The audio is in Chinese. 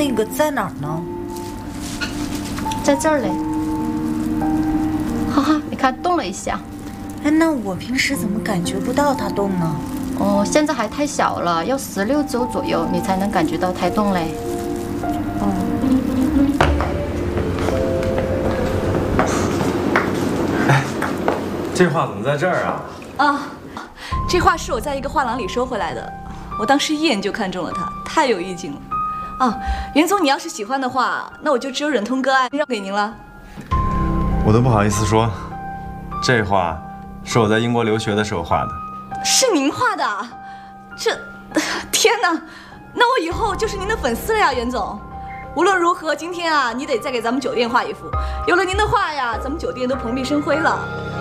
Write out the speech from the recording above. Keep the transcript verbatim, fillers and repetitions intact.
那个在哪儿呢？ 在这儿嘞。哈哈，你看动了一下。 哎，那我平时怎么感觉不到它动呢？ 哦，现在还太小了，要十六周左右你才能感觉到胎动嘞。 哦。 哎，这画怎么在这儿啊？ 啊，这画是我在一个画廊里收回来的，我当时一眼就看中了它，太有意境了。啊，袁总，你要是喜欢的话，那我就只有忍痛割爱让给您了。 我都不好意思说，这画是我在英国留学的时候画的。 是您画的？这，天哪！那我以后就是您的粉丝了呀，袁总。无论如何，今天啊，你得再给咱们酒店画一幅。有了您的画呀，咱们酒店都蓬荜生辉了。